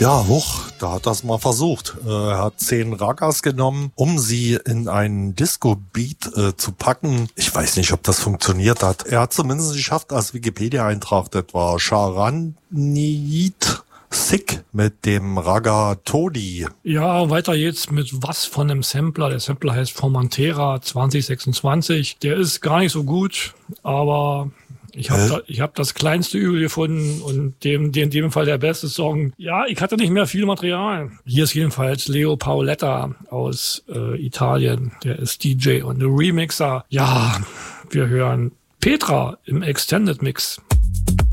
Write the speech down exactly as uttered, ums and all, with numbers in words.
Ja, hoch, da hat das mal versucht. Er hat zehn Ragas genommen, um sie in einen Disco-Beat äh, zu packen. Ich weiß nicht, ob das funktioniert hat. Er hat zumindest geschafft, als Wikipedia-Eintrag, das war Charanit Sick mit dem Raga Todi. Ja, weiter jetzt mit was von einem Sampler. Der Sampler heißt Formentera zwanzig sechsundzwanzig. Der ist gar nicht so gut, aber ich habe da, ich hab das kleinste Übel gefunden und dem, dem, in dem Fall der beste Song. Ja, ich hatte nicht mehr viel Material. Hier ist jedenfalls Leo Paoletta aus äh, Italien. Der ist D J und Remixer. Ja, wir hören Petra im Extended Mix.